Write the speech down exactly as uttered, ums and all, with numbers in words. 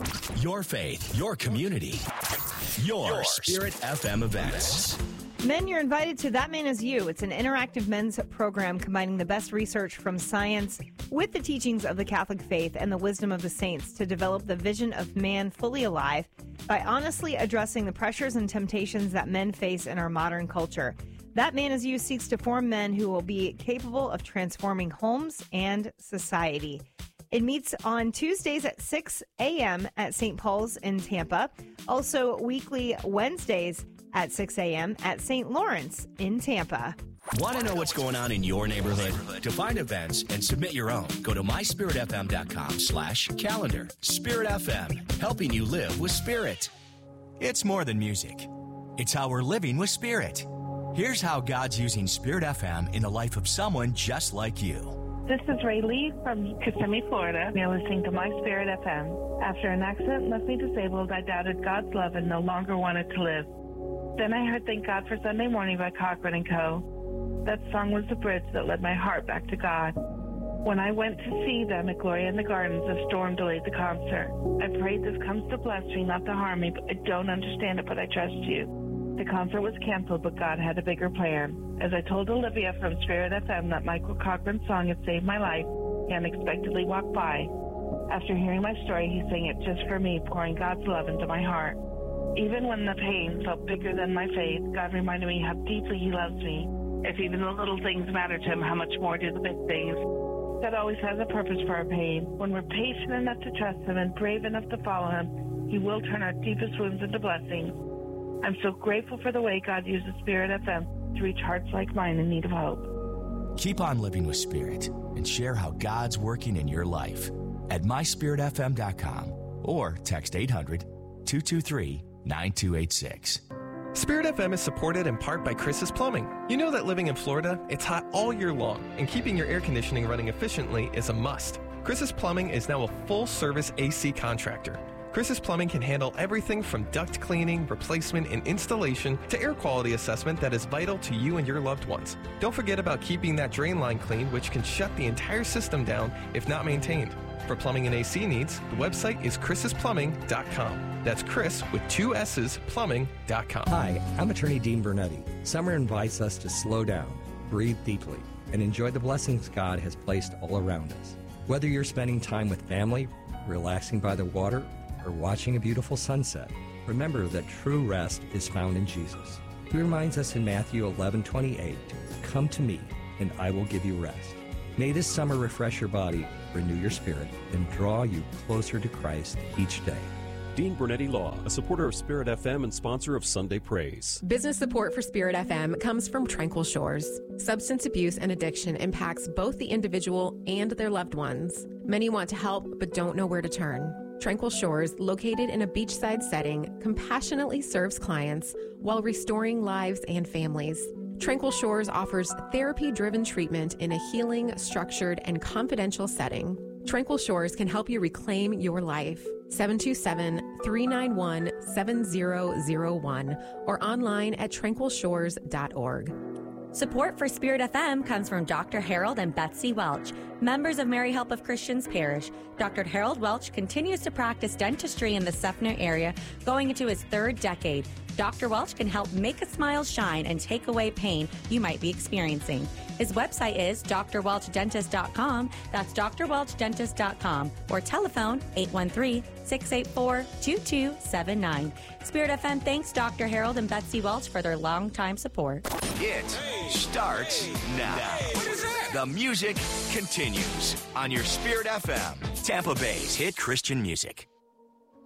Your faith, your community, your, your Spirit F M events. Men, you're invited to That Man Is You. It's an interactive men's program combining the best research from science with the teachings of the Catholic faith and the wisdom of the saints to develop the vision of man fully alive by honestly addressing the pressures and temptations that men face in our modern culture. That Man Is You seeks to form men who will be capable of transforming homes and society. It meets on Tuesdays at six a.m. at Saint Paul's in Tampa. Also, weekly Wednesdays at six a.m. at Saint Lawrence in Tampa. Want to know what's going on in your neighborhood? To find events and submit your own, go to my spirit f m dot com slash calendar. Spirit F M, helping you live with spirit. It's more than music. It's how we're living with spirit. Here's how God's using Spirit F M in the life of someone just like you. This is Ray Lee from Kissimmee, Florida. You're listening to My Spirit F M. After an accident left me disabled, I doubted God's love and no longer wanted to live. Then I heard Thank God for Sunday Morning by Cochran and Co. That song was the bridge that led my heart back to God. When I went to see them at Gloria in the Gardens, a storm delayed the concert. I prayed this comes to bless me, not to harm me, but I don't understand it, but I trust you. The concert was canceled, but God had a bigger plan. As I told Olivia from Spirit F M that Michael Cochran's song had saved my life, he unexpectedly walked by. After hearing my story, he sang it just for me, pouring God's love into my heart. Even when the pain felt bigger than my faith, God reminded me how deeply he loves me. If even the little things matter to him, how much more do the big things? God always has a purpose for our pain. When we're patient enough to trust him and brave enough to follow him, he will turn our deepest wounds into blessings. I'm so grateful for the way God uses Spirit F M to reach hearts like mine in need of hope. Keep on living with Spirit and share how God's working in your life at my spirit f m dot com or text eight hundred, two two three, nine two eight six. Spirit F M is supported in part by Chris's Plumbing. You know that living in Florida, it's hot all year long, and keeping your air conditioning running efficiently is a must. Chris's Plumbing is now a full-service A C contractor. Chris's Plumbing can handle everything from duct cleaning, replacement, and installation to air quality assessment that is vital to you and your loved ones. Don't forget about keeping that drain line clean, which can shut the entire system down if not maintained. For plumbing and A C needs, the website is chris's plumbing dot com. That's Chris with two S's, plumbing dot com. Hi, I'm attorney Dean Bernetti. Summer invites us to slow down, breathe deeply, and enjoy the blessings God has placed all around us. Whether you're spending time with family, relaxing by the water, or watching a beautiful sunset, remember that true rest is found in Jesus. He reminds us in Matthew eleven twenty-eight, "Come to me, and I will give you rest." May this summer refresh your body, renew your spirit, and draw you closer to Christ each day. Dean Bernetti Law, a supporter of Spirit F M and sponsor of Sunday Praise. Business support for Spirit F M comes from Tranquil Shores. Substance abuse and addiction impacts both the individual and their loved ones. Many want to help but don't know where to turn. Tranquil Shores, located in a beachside setting, compassionately serves clients while restoring lives and families. Tranquil Shores offers therapy-driven treatment in a healing, structured, and confidential setting. Tranquil Shores can help you reclaim your life. seven two seven, three nine one, seven zero zero one or online at tranquil shores dot org. Support for Spirit F M comes from Doctor Harold and Betsy Welch, members of Mary Help of Christians Parish. Doctor Harold Welch continues to practice dentistry in the Seffner area, going into his third decade. Doctor Welch can help make a smile shine and take away pain you might be experiencing. His website is d r welch dentist dot com. That's d r welch dentist dot com or telephone eight one three, six eight four, two two seven nine. Spirit F M thanks Doctor Harold and Betsy Welch for their longtime support. It starts now. The music continues on your Spirit F M, Tampa Bay's hit Christian music.